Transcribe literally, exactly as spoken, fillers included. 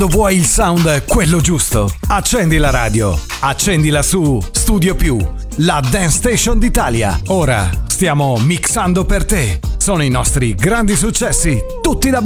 Vuoi il sound quello giusto? Accendi la radio, accendila su Studio Più, la Dance Station d'Italia. Ora stiamo mixando per te. Sono i nostri grandi successi, tutti da